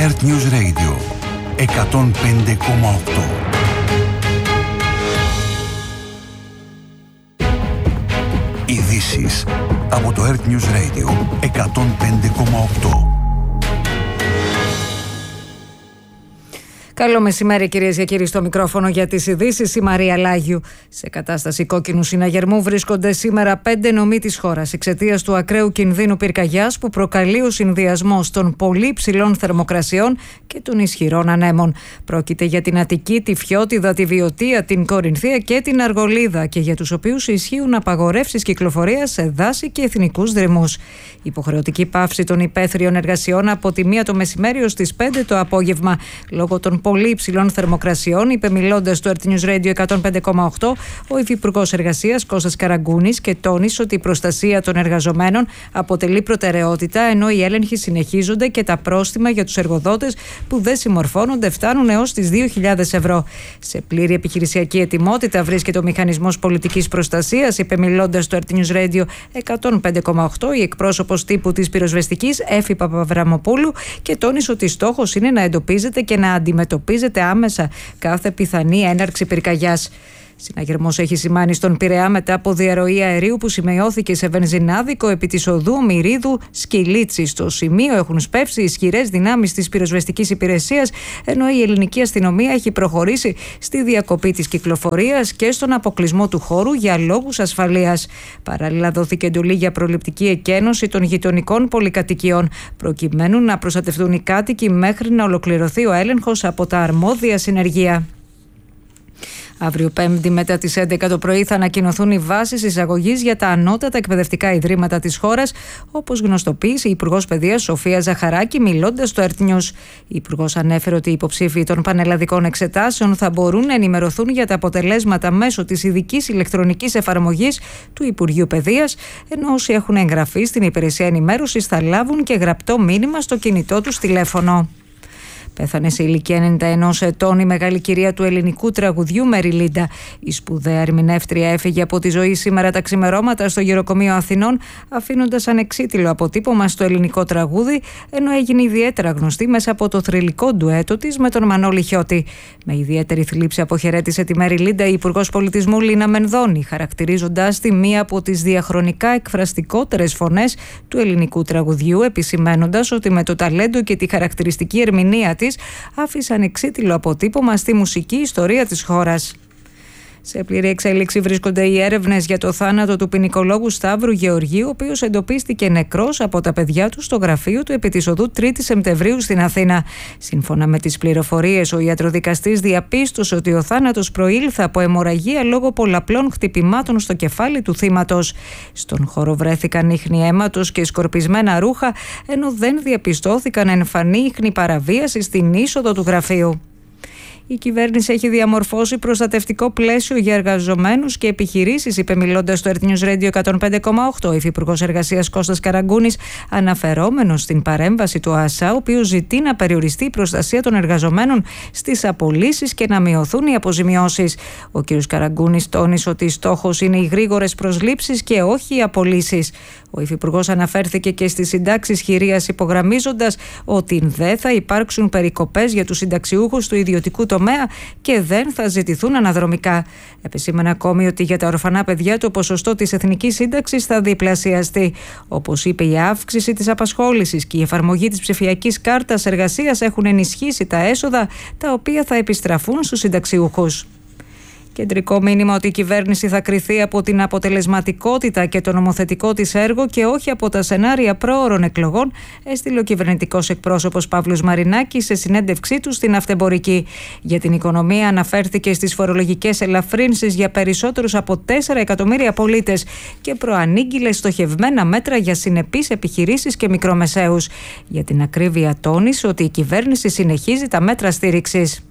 Earth News Radio 105,8. Ειδήσεις από το Earth News Radio 105,8. Καλό μεσημέρι, κυρίες και κύριοι, στο μικρόφωνο για τις ειδήσεις η Μαρία Λάγιου. Σε κατάσταση κόκκινου συναγερμού βρίσκονται σήμερα 5 νομοί της χώρας εξαιτίας του ακραίου κινδύνου πυρκαγιάς που προκαλεί ο συνδυασμός των πολύ υψηλών θερμοκρασιών και των ισχυρών ανέμων. Πρόκειται για την Αττική, τη Φιώτιδα, τη Βιωτία, την Κορινθία και την Αργολίδα και για τους οποίους ισχύουν απαγορεύσεις κυκλοφορίας σε δάση και εθνικούς δρυμούς. Υποχρεωτική πάυση των υπαίθριων εργασιών από τη 1 το μεσημέρι ως τις 5 το απόγευμα λόγω των πολύ υψηλών θερμοκρασιών, είπε μιλώντας στο Earth News Radio 105,8 ο Υφυπουργός Εργασίας Κώστας Καραγκούνης και τόνισε ότι η προστασία των εργαζομένων αποτελεί προτεραιότητα, ενώ οι έλεγχοι συνεχίζονται και τα πρόστιμα για τους εργοδότες που δεν συμμορφώνονται φτάνουν έως τις 2.000 ευρώ. Σε πλήρη επιχειρησιακή ετοιμότητα βρίσκεται ο Μηχανισμός Πολιτικής Προστασίας, είπε μιλώντας στο Earth News Radio 105,8 η εκπρόσωπος τύπου της πυροσβεστικής Έφη Παπαβραμοπούλου και τόνισε ότι στόχος είναι να εντοπίζεται και να αντιμετωπίζεται άμεσα κάθε πιθανή έναρξη πυρκαγιάς. Συναγερμός έχει σημάνει στον Πειραιά μετά από διαρροή αερίου που σημειώθηκε σε βενζινάδικο επί της οδού Μυρίδου Σκυλίτσι. Στο σημείο έχουν σπεύσει ισχυρές δυνάμεις της πυροσβεστικής υπηρεσίας, ενώ η ελληνική αστυνομία έχει προχωρήσει στη διακοπή της κυκλοφορίας και στον αποκλεισμό του χώρου για λόγους ασφαλείας. Παράλληλα, δόθηκε εντολή για προληπτική εκένωση των γειτονικών πολυκατοικιών, προκειμένου να προστατευτούν οι κάτοικοι μέχρι να ολοκληρωθεί ο έλεγχος από τα αρμόδια συνεργεία. Αύριο Πέμπτη μετά τις 11 το πρωί θα ανακοινωθούν οι βάσεις εισαγωγής για τα ανώτατα εκπαιδευτικά ιδρύματα της χώρας, όπως γνωστοποίησε η Υπουργός Παιδείας Σοφία Ζαχαράκη μιλώντας στο Earth News. Η Υπουργός ανέφερε ότι οι υποψήφοι των πανελλαδικών εξετάσεων θα μπορούν να ενημερωθούν για τα αποτελέσματα μέσω της ειδικής ηλεκτρονικής εφαρμογής του Υπουργείου Παιδείας, ενώ όσοι έχουν εγγραφεί στην υπηρεσία ενημέρωσης θα λάβουν και γραπτό μήνυμα στο κινητό τους τηλέφωνο. Πέθανε σε ηλικία 91 ετών η μεγάλη κυρία του ελληνικού τραγουδιού Μεριλίντα. Η σπουδαία ερμηνεύτρια έφυγε από τη ζωή σήμερα τα ξημερώματα στο Γεροκομείο Αθηνών, αφήνοντας ανεξίτηλο αποτύπωμα στο ελληνικό τραγούδι, ενώ έγινε ιδιαίτερα γνωστή μέσα από το θρυλικό ντουέτο της με τον Μανώλη Χιώτη. Με ιδιαίτερη θλίψη αποχαιρέτησε τη Μεριλίντα η Υπουργός Πολιτισμού Λίνα Μενδώνη, χαρακτηρίζοντας τη μία από τις διαχρονικά εκφραστικότερες φωνές του ελληνικού τραγουδιού, επισημαίνοντας ότι με το ταλέντο και τη χαρακτηριστική ερμηνεία της άφησαν εξίτηλο αποτύπωμα στη μουσική ιστορία της χώρας. Σε πλήρη εξέλιξη βρίσκονται οι έρευνες για το θάνατο του ποινικολόγου Σταύρου Γεωργίου, ο οποίος εντοπίστηκε νεκρός από τα παιδιά του στο γραφείο του επί της οδού 3η Σεπτεμβρίου στην Αθήνα. Σύμφωνα με τις πληροφορίες, ο ιατροδικαστής διαπίστωσε ότι ο θάνατος προήλθε από αιμορραγία λόγω πολλαπλών χτυπημάτων στο κεφάλι του θύματος. Στον χώρο βρέθηκαν ίχνη αίματος και σκορπισμένα ρούχα, ενώ δεν διαπιστώθηκαν εμφανή ίχνη παραβίαση στην είσοδο του γραφείου. Η κυβέρνηση έχει διαμορφώσει προστατευτικό πλαίσιο για εργαζομένους και επιχειρήσεις, είπε μιλώντας στο Earth News Radio 105,8 ο Υφυπουργός Εργασίας Κώστας Καραγκούνης, αναφερόμενος στην παρέμβαση του ΑΣΑ, ο οποίος ζητεί να περιοριστεί η προστασία των εργαζομένων στις απολύσεις και να μειωθούν οι αποζημιώσεις. Ο κ. Καραγκούνης τόνισε ότι στόχος είναι οι γρήγορες προσλήψεις και όχι οι απολύσεις. Ο Υφυπουργός αναφέρθηκε και στις συντάξεις χειρίας, υπογραμμίζοντας ότι δεν θα υπάρξουν περικοπές για τους συνταξιούχους του ιδιωτικού τομέα και δεν θα ζητηθούν αναδρομικά. Επεσήμανε ακόμη ότι για τα ορφανά παιδιά το ποσοστό της εθνικής σύνταξης θα διπλασιαστεί. Όπως είπε, η αύξηση της απασχόλησης και η εφαρμογή της ψηφιακής κάρτας εργασίας έχουν ενισχύσει τα έσοδα, τα οποία θα επιστραφούν στους συνταξιούχους. Κεντρικό μήνυμα ότι η κυβέρνηση θα κριθεί από την αποτελεσματικότητα και το νομοθετικό της έργο και όχι από τα σενάρια πρόωρων εκλογών, έστειλε ο κυβερνητικός εκπρόσωπος Παύλος Μαρινάκης σε συνέντευξή του στην Αυτεμπορική. Για την οικονομία αναφέρθηκε στις φορολογικές ελαφρύνσεις για περισσότερους από 4 εκατομμύρια πολίτες και προανήγγειλε στοχευμένα μέτρα για συνεπείς επιχειρήσεις και μικρομεσαίους. Για την ακρίβεια τόνισε ότι η κυβέρνηση συνεχίζει τα μέτρα στήριξης.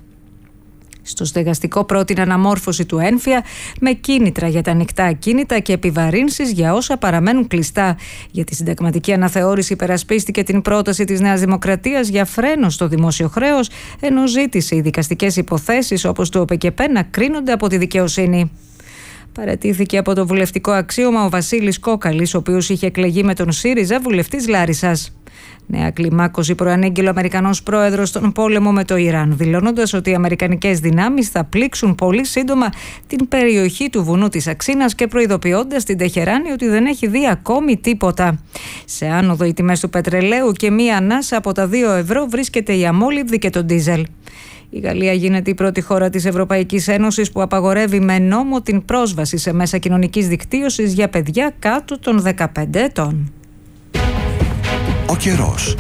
Στο στεγαστικό πρότεινε αναμόρφωση του έμφυα με κίνητρα για τα ανοιχτά ακίνητα και επιβαρύνσεις για όσα παραμένουν κλειστά. Για τη συνταγματική αναθεώρηση υπερασπίστηκε την πρόταση της Νέας Δημοκρατίας για φρένο στο δημόσιο χρέος, ενώ ζήτησε οι δικαστικές υποθέσεις όπως του ΟΠΕΚΕΠΕ να κρίνονται από τη δικαιοσύνη. Παραιτήθηκε από το βουλευτικό αξίωμα ο Βασίλης Κόκαλης, ο οποίος είχε εκλεγεί με τον ΣΥΡΙΖΑ βουλευτής Λάρισσας. Νέα κλιμάκωση προανήγγειλε ο Αμερικανός πρόεδρος στον πόλεμο με το Ιράν, δηλώνοντας ότι οι αμερικανικές δυνάμεις θα πλήξουν πολύ σύντομα την περιοχή του βουνού της Αξίνας και προειδοποιώντας την Τεχεράνη ότι δεν έχει δει ακόμη τίποτα. Σε άνοδο οι τιμές του πετρελαίου και μία ανάσα από τα 2 ευρώ βρίσκεται η αμόλυβδη και το ντίζελ. Η Γαλλία γίνεται η πρώτη χώρα της Ευρωπαϊκής Ένωσης που απαγορεύει με νόμο την πρόσβαση σε μέσα κοινωνικής δικτύωσης για παιδιά κάτω των 15 ετών. Ο καιρός.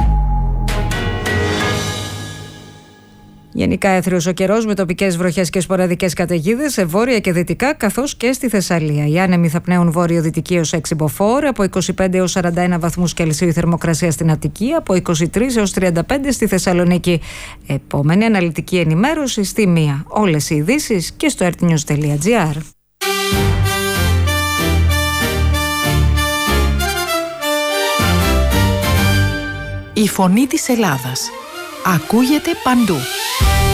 Γενικά έθριος ο καιρός με τοπικές βροχές και σποραδικές καταιγίδες σε βόρεια και δυτικά καθώς και στη Θεσσαλία. Οι άνεμοι θα πνέουν βόρειο-δυτική έως 6 μποφόρ, από 25 έως 41 βαθμούς Κελσίου η θερμοκρασία στην Αττική, από 23 έως 35 στη Θεσσαλονίκη. Επόμενη αναλυτική ενημέρωση στη 1. Όλες οι ειδήσεις και στο earthnews.gr. Η φωνή της Ελλάδας ακούγεται παντού.